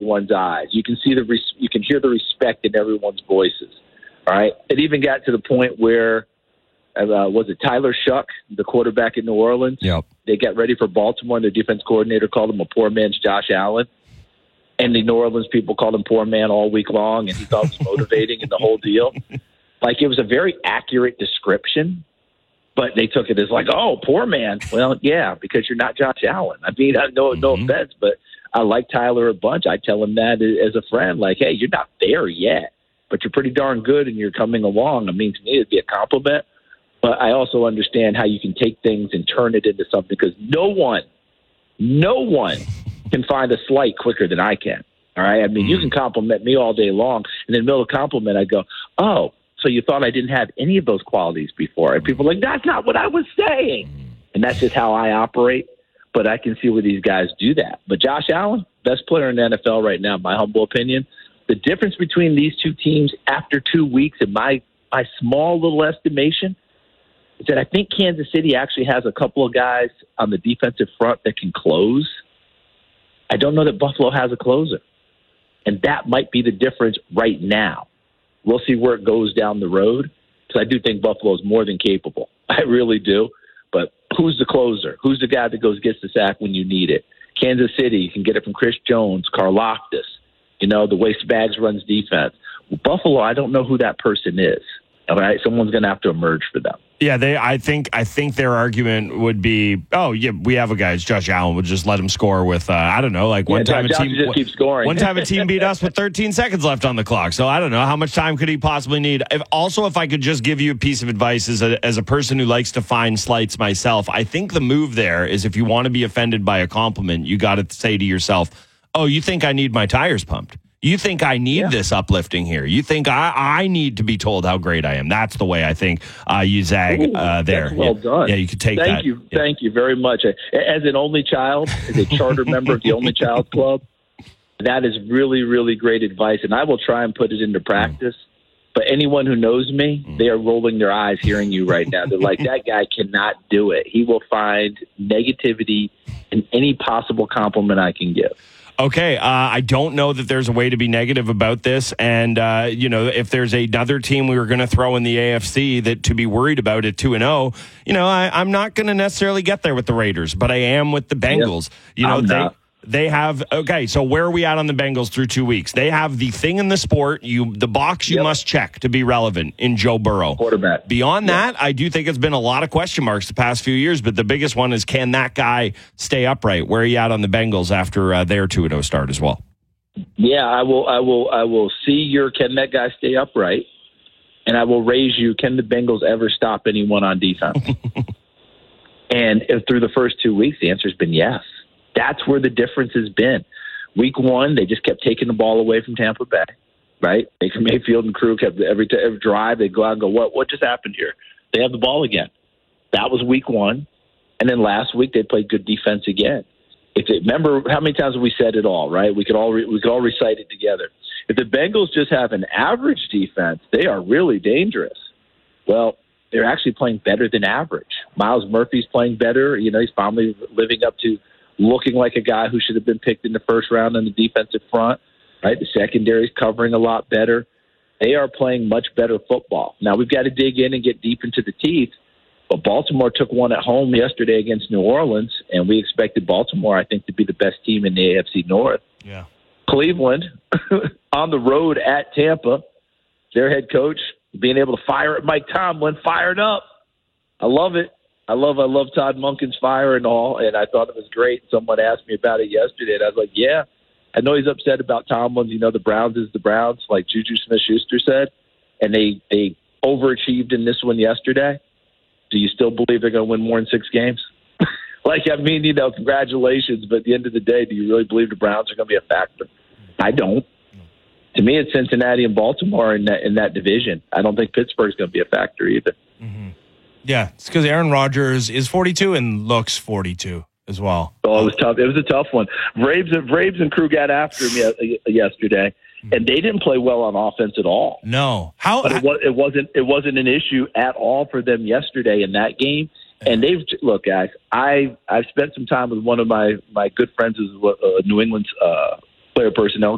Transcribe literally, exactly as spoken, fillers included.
everyone's eyes. You can see the res- you can hear the respect in everyone's voices. All right. It even got to the point where uh, was it Tyler Shuck, the quarterback in New Orleans? Yep. They got ready for Baltimore, and their defense coordinator called him a poor man's Josh Allen. And the New Orleans people called him poor man all week long, and he thought it was motivating and the whole deal. Like, it was a very accurate description, but they took it as like, oh, poor man. Well, yeah, because you're not Josh Allen. I mean, I no, no Mm-hmm. offense, but I like Tyler a bunch. I tell him that as a friend, like, hey, you're not there yet, but you're pretty darn good, and you're coming along. I mean, to me, it'd be a compliment. But I also understand how you can take things and turn it into something, because no one, no one can find a slight quicker than I can. All right? I mean, mm. you can compliment me all day long, and in the middle of a compliment, I go, oh, so you thought I didn't have any of those qualities before. And people are like, that's not what I was saying. And that's just how I operate. But I can see where these guys do that. But Josh Allen, best player in the N F L right now, in my humble opinion. The difference between these two teams after two weeks, in my, my small little estimation, is that I think Kansas City actually has a couple of guys on the defensive front that can close. I don't know that Buffalo has a closer. And that might be the difference right now. We'll see where it goes down the road, because I do think Buffalo is more than capable. I really do. But who's the closer? Who's the guy that goes gets the sack when you need it? Kansas City, you can get it from Chris Jones, Karlaftis, you know, the way Spags runs defense. Buffalo, I don't know who that person is. All right, someone's going to have to emerge for them. Yeah, they. I think. I think their argument would be, oh, yeah, we have a guy. It's Josh Allen. We'll just let him score with, uh, I don't know, like one yeah, time Josh a team just keeps scoring. One time a team beat us with thirteen seconds left on the clock. So I don't know how much time could he possibly need. If, also, if I could just give you a piece of advice as a as a person who likes to find slights myself, I think the move there is, if you want to be offended by a compliment, you got to say to yourself, oh, you think I need my tires pumped? You think I need yeah. this uplifting here? You think I, I need to be told how great I am? That's the way I think uh, you zag uh, there. Well yeah. done. Yeah, you could take thank that. You, yeah. Thank you very much. As an only child, as a charter member of the Only Child Club, that is really, really great advice, and I will try and put it into practice. Mm. But anyone who knows me, mm. they are rolling their eyes hearing you right now. They're like, that guy cannot do it. He will find negativity in any possible compliment I can give. Okay, uh, I don't know that there's a way to be negative about this. And, uh, you know, if there's another team we were going to throw in the A F C that to be worried about at two and oh, you know, I, I'm not going to necessarily get there with the Raiders, but I am with the Bengals. Yep. You know, I'm they... not. They have, okay, so where are we at on the Bengals through two weeks? They have the thing in the sport, you the box you yep. must check to be relevant in Joe Burrow. Quarterback. Beyond yep. that, I do think it's been a lot of question marks the past few years, but the biggest one is, can that guy stay upright? Where are you at on the Bengals after uh, their two and oh start as well? Yeah, I will I will, I will see your can that guy stay upright, and I will raise you, can the Bengals ever stop anyone on defense? And if through the first two weeks, the answer has been yes. That's where the difference has been. Week one, they just kept taking the ball away from Tampa Bay, right? Baker Mayfield and crew kept every, every drive, they'd go out and go, what, what just happened here? They have the ball again. That was week one. And then last week, they played good defense again. If they, remember how many times we said it all, right? We could all re, we could all recite it together. If the Bengals just have an average defense, they are really dangerous. Well, they're actually playing better than average. Miles Murphy's playing better. You know, he's finally living up to looking like a guy who should have been picked in the first round on the defensive front, right? The secondary's covering a lot better. They are playing much better football. Now, we've got to dig in and get deep into the teeth, but Baltimore took one at home yesterday against New Orleans, and we expected Baltimore, I think, to be the best team in the A F C North. Yeah. Cleveland, on the road at Tampa, their head coach being able to fire at Mike Tomlin, fired up. I love it. I love I love Todd Monken's fire and all, and I thought it was great. Someone asked me about it yesterday, and I was like, yeah, I know he's upset about Tomlin. You know, the Browns is the Browns, like Juju Smith-Schuster said, and they, they overachieved in this one yesterday. Do you still believe they're going to win more than six games? Like, I mean, you know, congratulations, but at the end of the day, do you really believe the Browns are going to be a factor? I don't. To me, it's Cincinnati and Baltimore in that, in that division. I don't think Pittsburgh's going to be a factor either. Mm-hmm. Yeah, it's because Aaron Rodgers is forty-two and looks forty-two as well. Oh, it was tough. It was a tough one. Braves and Braves and crew got after him yesterday, and they didn't play well on offense at all. No, how? But it, was, it wasn't. It wasn't an issue at all for them yesterday in that game. And they've look, guys. I I've spent some time with one of my my good friends, who's a New England uh, player personnel